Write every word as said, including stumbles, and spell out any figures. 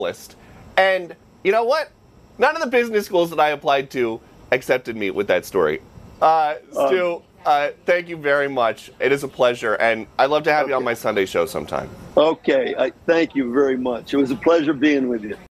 list. And you know what? None of the business schools that I applied to accepted me with that story. Uh, Stu, um, uh, thank you very much. It is a pleasure, and I'd love to have okay. you on my Sunday show sometime. Okay, I thank you very much. It was a pleasure being with you.